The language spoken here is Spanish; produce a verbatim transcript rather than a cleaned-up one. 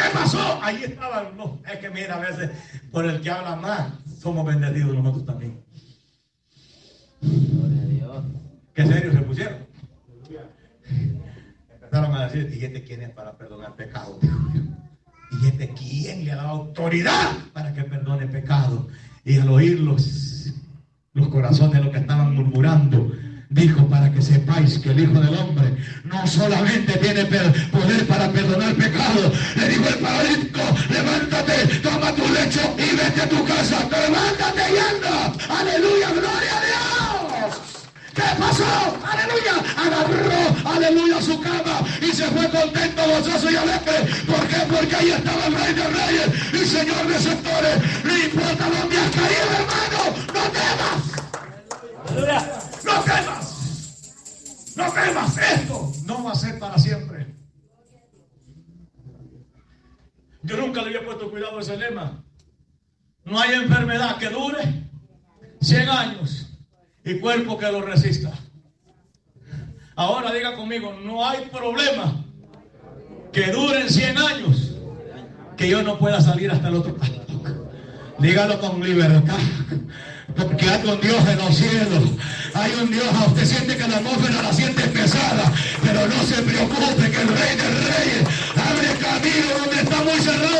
pasó? Ahí estaban. No, es que mira, a veces por el que habla más, somos bendecidos nosotros también. Gloria a Dios. ¿Qué serio se pusieron? Empezaron a decir, ¿y este quién es para perdonar pecados? ¿Y este quién le ha dado autoridad para que perdone pecados? Y al oír los, los corazones de los que estaban murmurando, dijo, para que sepáis que el Hijo del Hombre no solamente tiene poder para perdonar pecados. Le dijo el paralítico, levántate, toma tu lecho y vete a tu casa. Levántate y anda. Aleluya, gloria a Dios. ¿Qué pasó? Aleluya. Agarró, aleluya, su cama y se fue contento, gozoso y alegre. ¿Por qué? Porque ahí estaba el Rey de Reyes y Señor de sectores. No importa dónde has caído, hermano, no temas. Aleluya. No temas. No temas. Esto no va a ser para siempre. Yo nunca le había puesto cuidado a ese lema. No hay enfermedad que dure cien años y cuerpo que lo resista. Ahora diga conmigo, no hay problema que duren cien años que yo no pueda salir hasta el otro lado. Dígalo con libertad. Porque hay un Dios en los cielos. Hay un Dios. Usted siente que la atmósfera la siente pesada, pero no se preocupe, que el Rey de Reyes abre camino donde está muy cerrado.